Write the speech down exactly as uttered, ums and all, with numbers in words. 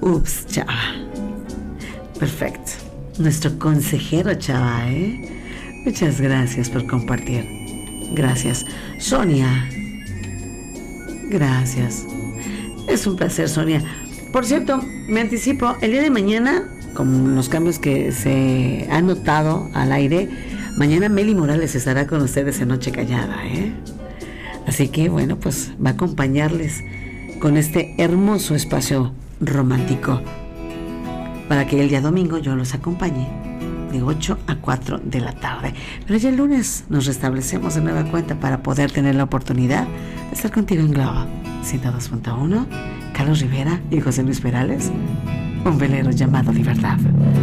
Ups, Chava. Perfecto. Nuestro consejero Chava, ¿eh? Muchas gracias por compartir. Gracias. Sonia. Gracias. Es un placer, Sonia. Por cierto, me anticipo, el día de mañana, con los cambios que se han notado al aire, mañana Meli Morales estará con ustedes en Noche Callada, ¿eh? Así que, bueno, pues va a acompañarles con este hermoso espacio romántico para que el día domingo yo los acompañe de ocho a cuatro de la tarde. Pero ya el lunes nos restablecemos de nueva cuenta para poder tener la oportunidad de estar contigo en Globo ciento dos punto uno. Carlos Rivera y José Luis Perales, un velero llamado Libertad.